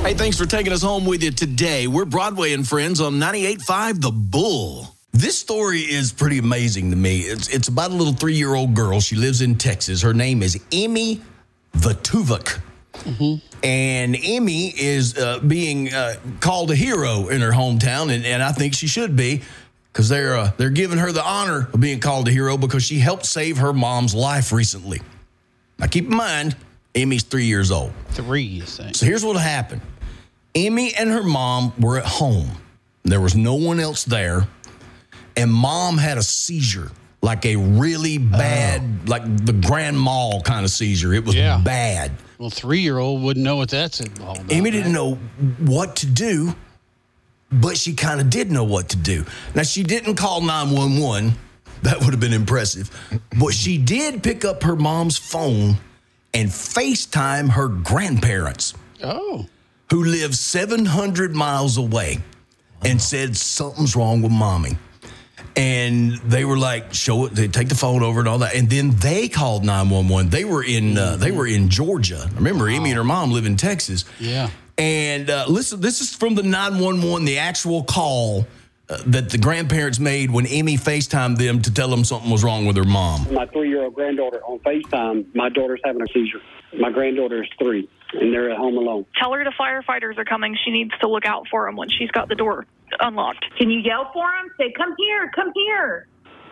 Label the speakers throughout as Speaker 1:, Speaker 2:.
Speaker 1: Hey, thanks for taking us home with you today. We're Broadway and Friends on 98.5 The Bull. This story is pretty amazing to me. It's about a little 3-year-old girl. She lives in Texas. Her name is Emmy Vatuvuk. Mm-hmm. And Emmy is being called a hero in her hometown, and I think she should be, because they're giving her the honor of being called a hero because she helped save her mom's life recently. Now, keep in mind, Emmy's 3 years old.
Speaker 2: 3, you say.
Speaker 1: So here's what happened. Emmy and her mom were at home. There was no one else there. And mom had a seizure, like a really bad, like the grand mal kind of seizure. It was bad.
Speaker 2: Well, 3-year-old wouldn't know what that's all about.
Speaker 1: Emmy didn't know what to do, but she kind of did know what to do. Now, she didn't call 911. That would have been impressive. But she did pick up her mom's phone and FaceTime her grandparents.
Speaker 2: Oh.
Speaker 1: Who live 700 miles away, and said something's wrong with mommy. And they were like, show it. They take the phone over and all that. And then they called 911. They were in Georgia. Remember, Emmy and her mom live in Texas.
Speaker 2: Yeah.
Speaker 1: And listen, this is from the 911, the actual call that the grandparents made when Emmy FaceTimed them to tell them something was wrong with her mom.
Speaker 3: My 3-year-old granddaughter on FaceTime, my daughter's having a seizure. My granddaughter is 3, and they're at home alone.
Speaker 4: Tell her the firefighters are coming. She needs to look out for them when she's got the door unlocked.
Speaker 5: Can you yell for them? Say, come here, come here.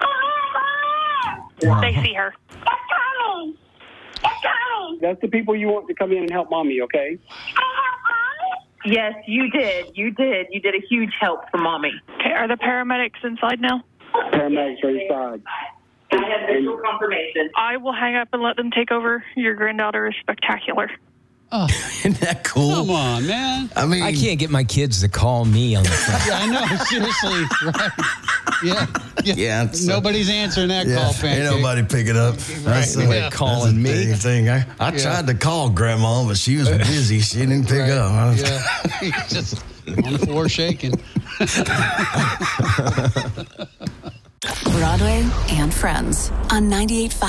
Speaker 4: They see her.
Speaker 3: That's the people you want to come in and help mommy, okay?
Speaker 5: Yes, you did. You did. You did a huge help for mommy.
Speaker 4: Okay, are the paramedics inside now?
Speaker 3: Paramedics are inside.
Speaker 5: I have visual confirmation.
Speaker 4: I will hang up and let them take over. Your granddaughter is spectacular.
Speaker 2: Oh.
Speaker 1: Isn't that cool?
Speaker 2: Come on, man.
Speaker 1: I mean,
Speaker 6: I can't get my kids to call me on the phone.
Speaker 2: Yeah, I know. Seriously. Right.
Speaker 1: Yeah.
Speaker 2: Nobody's answering that call, Pancake.
Speaker 1: Ain't nobody picking up. That's
Speaker 6: calling me.
Speaker 1: Thing. I tried to call Grandma, but she was busy. She didn't pick up.
Speaker 2: Yeah. He's just on the floor shaking.
Speaker 7: Broadway and Friends on 98.5.